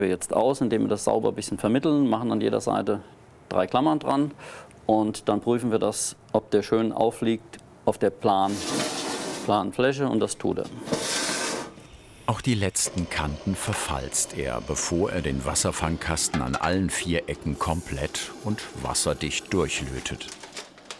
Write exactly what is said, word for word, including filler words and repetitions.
Wir jetzt aus, indem wir das sauber ein bisschen vermitteln, machen an jeder Seite drei Klammern dran und dann prüfen wir das, ob der schön aufliegt auf der plan, planen Fläche, und das tut er. Auch die letzten Kanten verfalzt er, bevor er den Wasserfangkasten an allen vier Ecken komplett und wasserdicht durchlötet.